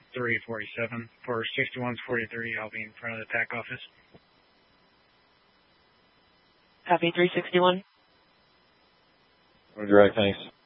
347. For 6143, I'll be in front of the TAC office. Copy 361. Direct, thanks.